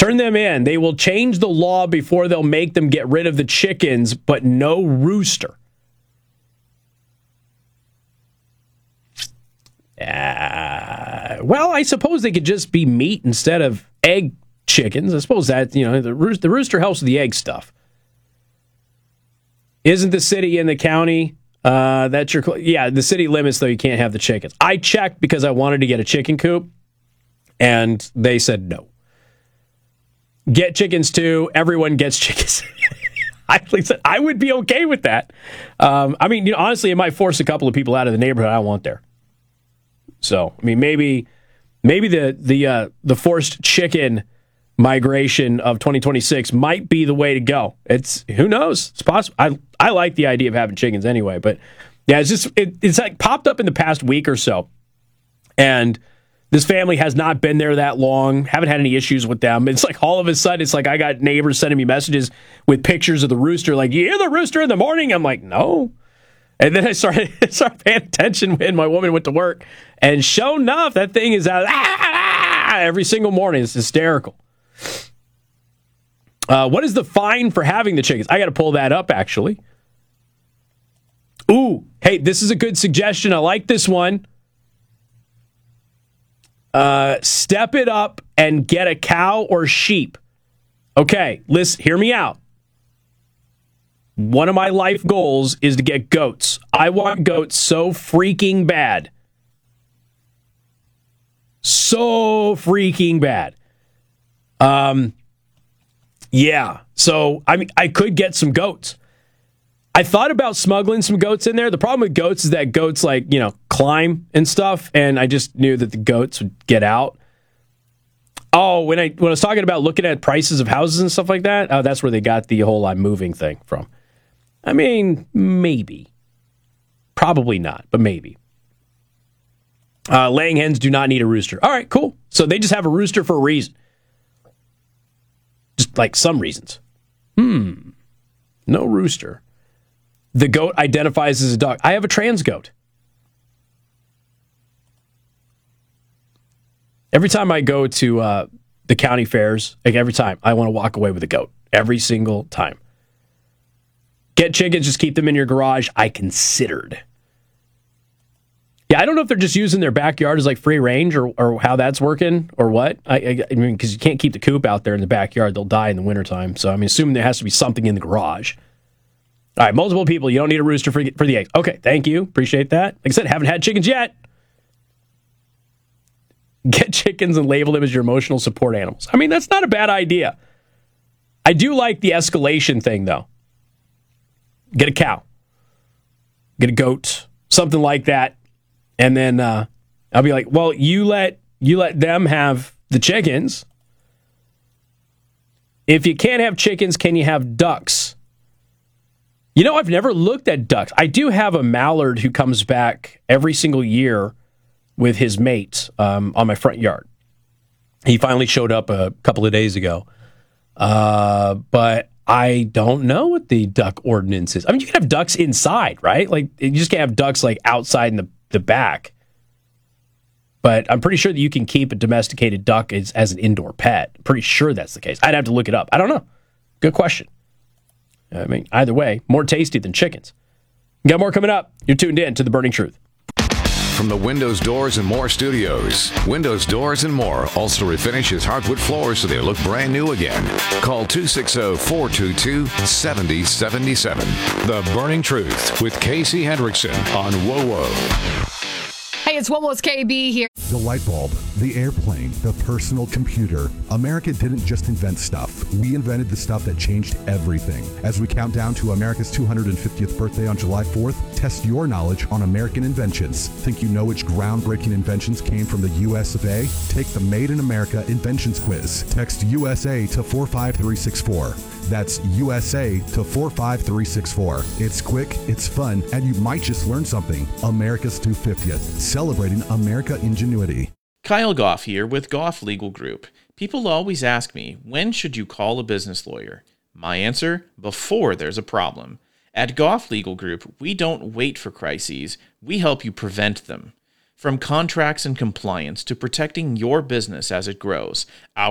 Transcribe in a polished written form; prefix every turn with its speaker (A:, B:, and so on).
A: Turn them in. They will change the law before they'll make them get rid of the chickens, but no rooster. Well, I suppose they could just be meat instead of egg chickens. I suppose that, the rooster helps with the egg stuff. Isn't the city and the county that's your... Yeah, the city limits, though, you can't have the chickens. I checked because I wanted to get a chicken coop, and they said no. Get chickens, too. Everyone gets chickens. I said I would be okay with that. Honestly, it might force a couple of people out of the neighborhood I don't want there. So, maybe the forced chicken migration of 2026 might be the way to go. Who knows? It's possible. I like the idea of having chickens anyway, but yeah, it's like popped up in the past week or so, and this family has not been there that long. Haven't had any issues with them. It's like all of a sudden, it's like I got neighbors sending me messages with pictures of the rooster. Like, you hear the rooster in the morning? I'm like, no. And then I started paying attention when my woman went to work, and sure enough, that thing is out every single morning. It's hysterical. What is the fine for having the chickens? I got to pull that up, actually. Ooh, hey, this is a good suggestion. I like this one. Step it up and get a cow or sheep. Okay, listen, hear me out. One of my life goals is to get goats. I want goats so freaking bad. So freaking bad. Yeah. So, I could get some goats. I thought about smuggling some goats in there. The problem with goats is that goats, climb and stuff, and I just knew that the goats would get out. Oh, when I was talking about looking at prices of houses and stuff like that, that's where they got the whole I'm moving thing from. Maybe. Probably not, but maybe. Laying hens do not need a rooster. All right, cool. So they just have a rooster for a reason. Just like some reasons. No rooster. The goat identifies as a dog. I have a trans goat. Every time I go to the county fairs, every time, I want to walk away with a goat. Every single time. Get chickens, just keep them in your garage. I considered. Yeah, I don't know if they're just using their backyard as free range or how that's working or what. Because you can't keep the coop out there in the backyard. They'll die in the wintertime. So I'm assuming there has to be something in the garage. All right, multiple people. You don't need a rooster for the eggs. Okay, thank you. Appreciate that. Like I said, haven't had chickens yet. Get chickens and label them as your emotional support animals. That's not a bad idea. I do like the escalation thing, though. Get a cow. Get a goat. Something like that. And then I'll be like, well, you let them have the chickens. If you can't have chickens, can you have ducks? I've never looked at ducks. I do have a mallard who comes back every single year with his mates on my front yard. He finally showed up a couple of days ago. But I don't know what the duck ordinance is. You can have ducks inside, right? You just can't have ducks outside in the back. But I'm pretty sure that you can keep a domesticated duck as an indoor pet. Pretty sure that's the case. I'd have to look it up. I don't know. Good question. Either way, more tasty than chickens. Got more coming up. You're tuned in to The Burning Truth.
B: From the Windows, Doors, and More studios, Windows, Doors, and More also refinishes hardwood floors so they look brand new again. Call 260-422-7077. The Burning Truth with Casey Hendrickson on WOWO.
C: Hey, it's Womo's KB here.
D: The light bulb, the airplane, the personal computer. America didn't just invent stuff. We invented the stuff that changed everything. As we count down to America's 250th birthday on July 4th, test your knowledge on American inventions. Think you know which groundbreaking inventions came from the US of A? Take the Made in America Inventions Quiz. Text USA to 45364. That's USA to 45364. It's quick, it's fun, and you might just learn something. America's 250th, celebrating America ingenuity.
E: Kyle Goff here with Goff Legal Group. People always ask me, when should you call a business lawyer? My answer, before there's a problem. At Goff Legal Group, we don't wait for crises, we help you prevent them. From contracts and compliance to protecting your business as it grows,